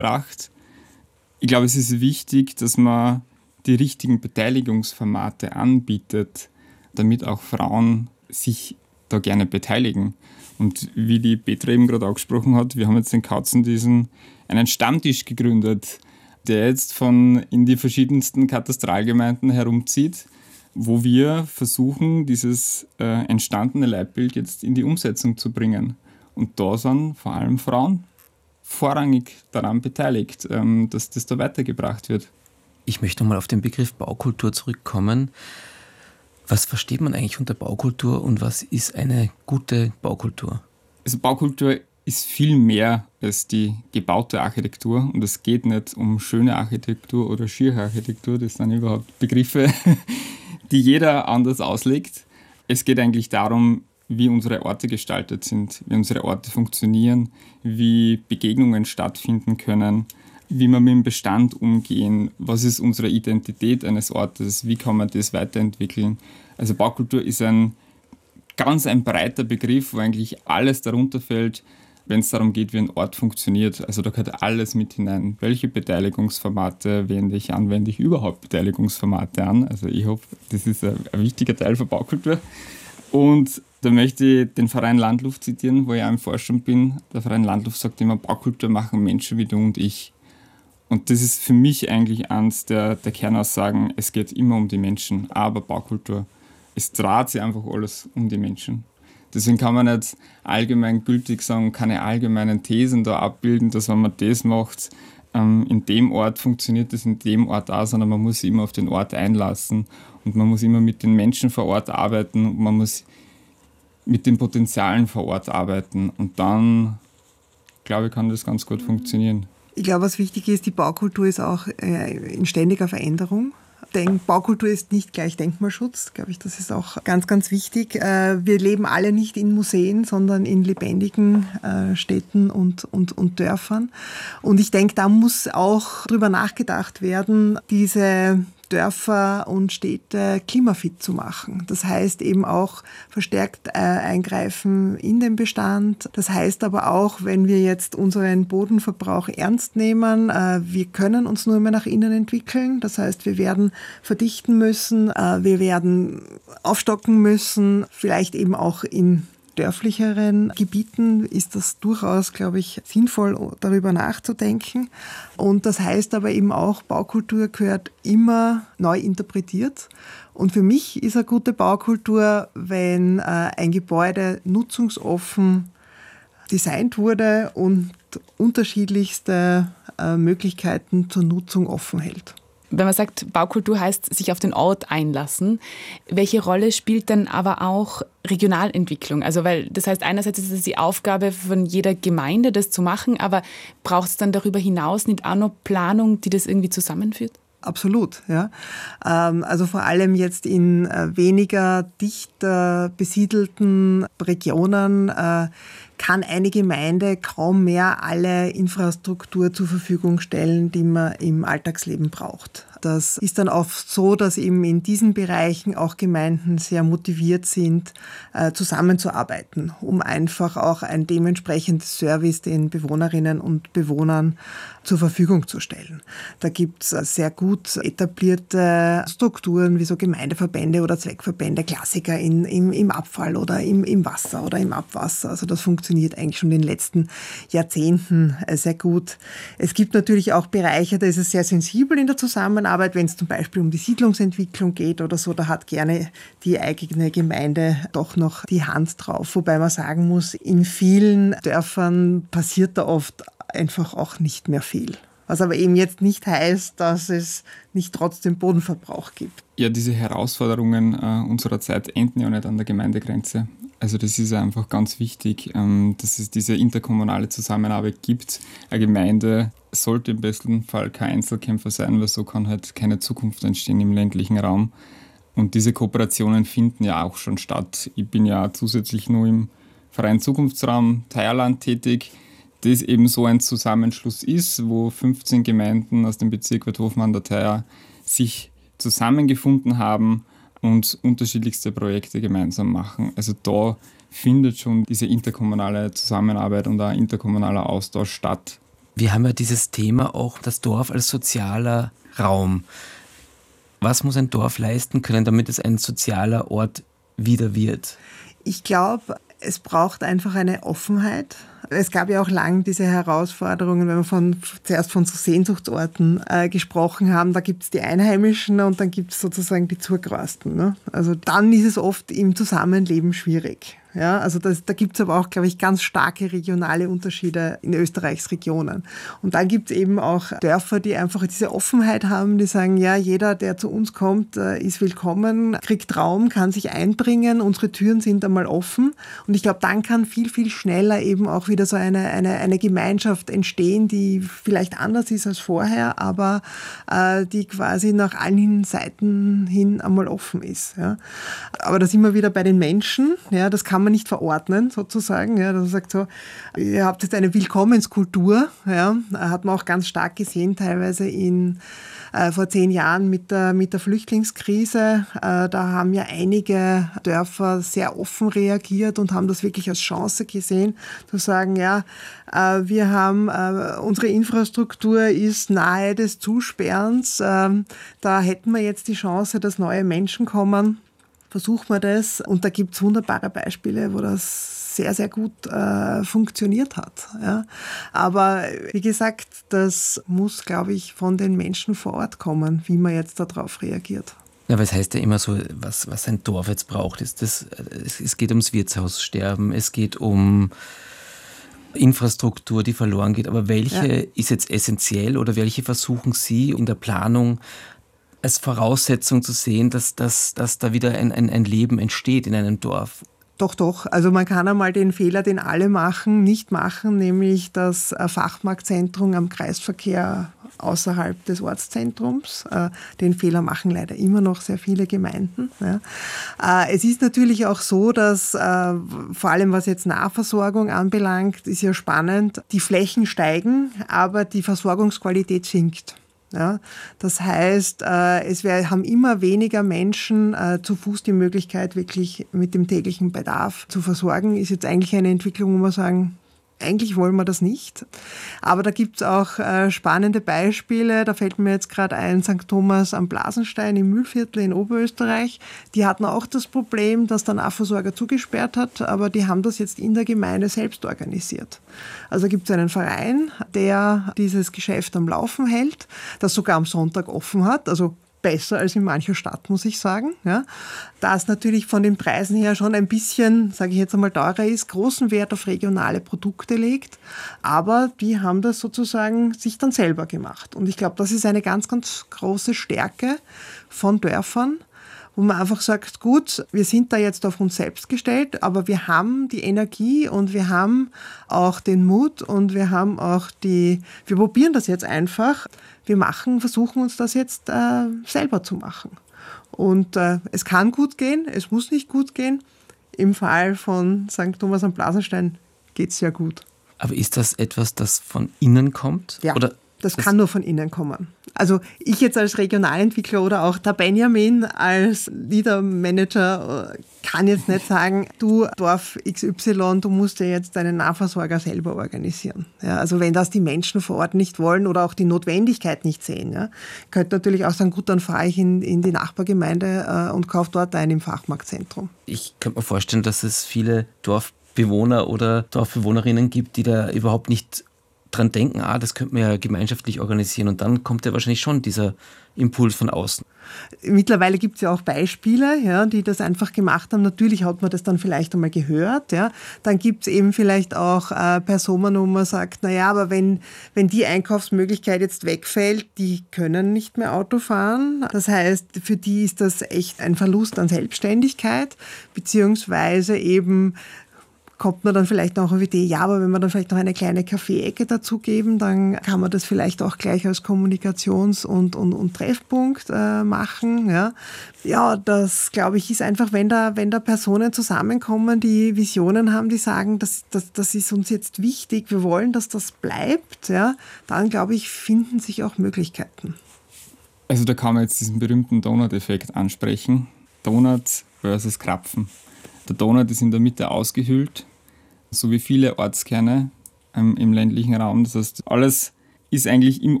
gebracht. Ich glaube, es ist wichtig, dass man die richtigen Beteiligungsformate anbietet, damit auch Frauen sich da gerne beteiligen. Und wie die Petra eben gerade angesprochen hat, wir haben jetzt in Kautzen einen Stammtisch gegründet, der jetzt in die verschiedensten Katastralgemeinden herumzieht, wo wir versuchen, dieses entstandene Leitbild jetzt in die Umsetzung zu bringen. Und da sind vor allem Frauen vorrangig daran beteiligt, dass das da weitergebracht wird. Ich möchte nochmal auf den Begriff Baukultur zurückkommen. Was versteht man eigentlich unter Baukultur und was ist eine gute Baukultur? Also Baukultur ist viel mehr als die gebaute Architektur und es geht nicht um schöne Architektur oder schiere Architektur, das sind überhaupt Begriffe, die jeder anders auslegt. Es geht eigentlich darum, wie unsere Orte gestaltet sind, wie unsere Orte funktionieren, wie Begegnungen stattfinden können, wie wir mit dem Bestand umgehen, was ist unsere Identität eines Ortes, wie kann man das weiterentwickeln. Also Baukultur ist ein breiter Begriff, wo eigentlich alles darunter fällt, wenn es darum geht, wie ein Ort funktioniert. Also da gehört alles mit hinein. Welche Beteiligungsformate wende ich überhaupt Beteiligungsformate an? Also ich hoffe, das ist ein wichtiger Teil von Baukultur. Und da möchte ich den Verein Landluft zitieren, wo ich auch im Vorstand bin. Der Verein Landluft sagt immer, Baukultur machen Menschen wie du und ich. Und das ist für mich eigentlich eines der Kernaussagen, es geht immer um die Menschen, aber Baukultur, es dreht sich einfach alles um die Menschen. Deswegen kann man nicht allgemeingültig sagen, keine allgemeinen Thesen da abbilden, dass wenn man das macht, in dem Ort funktioniert das in dem Ort auch, sondern man muss sich immer auf den Ort einlassen und man muss immer mit den Menschen vor Ort arbeiten und man muss mit den Potenzialen vor Ort arbeiten und dann, glaube ich, kann das ganz gut funktionieren. Ich glaube, was wichtig ist, die Baukultur ist auch in ständiger Veränderung. Baukultur ist nicht gleich Denkmalschutz, glaube ich, das ist auch ganz, ganz wichtig. Wir leben alle nicht in Museen, sondern in lebendigen Städten und Dörfern. Und ich denke, da muss auch drüber nachgedacht werden, diese Dörfer und Städte klimafit zu machen. Das heißt eben auch verstärkt eingreifen in den Bestand. Das heißt aber auch, wenn wir jetzt unseren Bodenverbrauch ernst nehmen, wir können uns nur mehr nach innen entwickeln. Das heißt, wir werden verdichten müssen, wir werden aufstocken müssen, vielleicht eben auch in dörflicheren Gebieten ist das durchaus, glaube ich, sinnvoll, darüber nachzudenken. Und das heißt aber eben auch, Baukultur gehört immer neu interpretiert. Und für mich ist eine gute Baukultur, wenn ein Gebäude nutzungsoffen designt wurde und unterschiedlichste Möglichkeiten zur Nutzung offen hält. Wenn man sagt, Baukultur heißt sich auf den Ort einlassen, welche Rolle spielt dann aber auch Regionalentwicklung? Also weil das heißt, einerseits ist es die Aufgabe von jeder Gemeinde, das zu machen, aber braucht es dann darüber hinaus nicht auch noch Planung, die das irgendwie zusammenführt? Absolut, ja. Also vor allem jetzt in weniger dicht besiedelten Regionen kann eine Gemeinde kaum mehr alle Infrastruktur zur Verfügung stellen, die man im Alltagsleben braucht. Das ist dann oft so, dass eben in diesen Bereichen auch Gemeinden sehr motiviert sind, zusammenzuarbeiten, um einfach auch ein dementsprechendes Service den Bewohnerinnen und Bewohnern zur Verfügung zu stellen. Da gibt es sehr gut etablierte Strukturen wie so Gemeindeverbände oder Zweckverbände, Klassiker im Abfall oder im Wasser oder im Abwasser. Also das funktioniert eigentlich schon in den letzten Jahrzehnten sehr gut. Es gibt natürlich auch Bereiche, da ist es sehr sensibel in der Zusammenarbeit, wenn es zum Beispiel um die Siedlungsentwicklung geht oder so, da hat gerne die eigene Gemeinde doch noch die Hand drauf. Wobei man sagen muss, in vielen Dörfern passiert da oft einfach auch nicht mehr viel. Was aber eben jetzt nicht heißt, dass es nicht trotzdem Bodenverbrauch gibt. Ja, diese Herausforderungen unserer Zeit enden ja nicht an der Gemeindegrenze. Also das ist einfach ganz wichtig, dass es diese interkommunale Zusammenarbeit gibt. Eine Gemeinde sollte im besten Fall kein Einzelkämpfer sein, weil so kann halt keine Zukunft entstehen im ländlichen Raum. Und diese Kooperationen finden ja auch schon statt. Ich bin ja zusätzlich nur im Verein Zukunftsraum Teierland tätig, das eben so ein Zusammenschluss ist, wo 15 Gemeinden aus dem Bezirk Werthofen an der Theier sich zusammengefunden haben und unterschiedlichste Projekte gemeinsam machen. Also da findet schon diese interkommunale Zusammenarbeit und ein interkommunaler Austausch statt. Wir haben ja dieses Thema auch, das Dorf als sozialer Raum. Was muss ein Dorf leisten können, damit es ein sozialer Ort wieder wird? Ich glaube, es braucht einfach eine Offenheit. Es gab ja auch lange diese Herausforderungen, wenn wir zuerst von so Sehnsuchtsorten gesprochen haben. Da gibt es die Einheimischen und dann gibt es sozusagen die Zugereisten. Ne? Also dann ist es oft im Zusammenleben schwierig. Ja, also da gibt es aber auch, glaube ich, ganz starke regionale Unterschiede in Österreichs Regionen. Und dann gibt es eben auch Dörfer, die einfach diese Offenheit haben, die sagen, ja, jeder, der zu uns kommt, ist willkommen, kriegt Raum, kann sich einbringen, unsere Türen sind einmal offen. Und ich glaube, dann kann viel, viel schneller eben auch wieder so eine Gemeinschaft entstehen, die vielleicht anders ist als vorher, aber die quasi nach allen Seiten hin einmal offen ist. Ja. Aber da sind wir wieder bei den Menschen, ja, das kann man nicht verordnen, sozusagen. Ja, dass man sagt so, ihr habt jetzt eine Willkommenskultur, ja, hat man auch ganz stark gesehen, teilweise vor 10 Jahren mit der Flüchtlingskrise. Da haben ja einige Dörfer sehr offen reagiert und haben das wirklich als Chance gesehen, zu sagen, ja, wir haben, unsere Infrastruktur ist nahe des Zusperrens, da hätten wir jetzt die Chance, dass neue Menschen kommen. Versuchen wir das. Und da gibt es wunderbare Beispiele, wo das sehr, sehr gut funktioniert hat. Ja. Aber wie gesagt, das muss, glaube ich, von den Menschen vor Ort kommen, wie man jetzt darauf reagiert. Ja, weil es heißt ja immer so, was ein Dorf jetzt braucht. Es geht ums Wirtshaussterben, es geht um Infrastruktur, die verloren geht. Aber welche ist jetzt essentiell oder welche versuchen Sie in der Planung als Voraussetzung zu sehen, dass da wieder ein Leben entsteht in einem Dorf? Doch. Also man kann einmal den Fehler, den alle nicht machen, nämlich das Fachmarktzentrum am Kreisverkehr außerhalb des Ortszentrums. Den Fehler machen leider immer noch sehr viele Gemeinden. Ja. Es ist natürlich auch so, dass vor allem was jetzt Nahversorgung anbelangt, ist ja spannend, die Flächen steigen, aber die Versorgungsqualität sinkt. Ja, das heißt, haben immer weniger Menschen zu Fuß die Möglichkeit, wirklich mit dem täglichen Bedarf zu versorgen. Ist jetzt eigentlich eine Entwicklung, wo wir sagen, eigentlich wollen wir das nicht. Aber da gibt es auch spannende Beispiele. Da fällt mir jetzt gerade ein, St. Thomas am Blasenstein im Mühlviertel in Oberösterreich. Die hatten auch das Problem, dass der Nahversorger zugesperrt hat, aber die haben das jetzt in der Gemeinde selbst organisiert. Also gibt es einen Verein, der dieses Geschäft am Laufen hält, das sogar am Sonntag offen hat, also besser als in mancher Stadt, muss ich sagen. Ja. Das natürlich von den Preisen her schon ein bisschen, sage ich jetzt einmal, teurer ist, großen Wert auf regionale Produkte legt, aber die haben das sozusagen sich dann selber gemacht. Und ich glaube, das ist eine ganz, ganz große Stärke von Dörfern, wo man einfach sagt, gut, wir sind da jetzt auf uns selbst gestellt, aber wir haben die Energie und wir haben auch den Mut und wir haben auch wir probieren das jetzt einfach. Wir versuchen uns das jetzt selber zu machen. Und es kann gut gehen, es muss nicht gut gehen. Im Fall von St. Thomas am Blasenstein geht es sehr gut. Aber ist das etwas, das von innen kommt? Ja. Oder das kann nur von innen kommen. Also ich jetzt als Regionalentwickler oder auch der Benjamin als Leader-Manager kann jetzt nicht sagen, du Dorf XY, du musst ja jetzt deinen Nahversorger selber organisieren. Ja, also wenn das die Menschen vor Ort nicht wollen oder auch die Notwendigkeit nicht sehen, ja, könnte natürlich auch sagen, gut, dann fahre ich in die Nachbargemeinde und kaufe dort ein im Fachmarktzentrum. Ich könnte mir vorstellen, dass es viele Dorfbewohner oder Dorfbewohnerinnen gibt, die da überhaupt nicht dran denken, das könnte man ja gemeinschaftlich organisieren, und dann kommt ja wahrscheinlich schon dieser Impuls von außen. Mittlerweile gibt es ja auch Beispiele, ja, die das einfach gemacht haben. Natürlich hat man das dann vielleicht einmal gehört. Ja. Dann gibt es eben vielleicht auch Personen, wo man sagt, naja, aber wenn die Einkaufsmöglichkeit jetzt wegfällt, die können nicht mehr Auto fahren. Das heißt, für die ist das echt ein Verlust an Selbstständigkeit, beziehungsweise eben kommt man dann vielleicht auch auf die Idee, ja, aber wenn wir dann vielleicht noch eine kleine Kaffee-Ecke dazugeben, dann kann man das vielleicht auch gleich als Kommunikations- und Treffpunkt machen. Ja, das, glaube ich, ist einfach, wenn da Personen zusammenkommen, die Visionen haben, die sagen, das ist uns jetzt wichtig, wir wollen, dass das bleibt, ja, dann, glaube ich, finden sich auch Möglichkeiten. Also da kann man jetzt diesen berühmten Donut-Effekt ansprechen. Donut versus Krapfen. Der Donut ist in der Mitte ausgehöhlt, so wie viele Ortskerne im ländlichen Raum. Das heißt, alles ist eigentlich im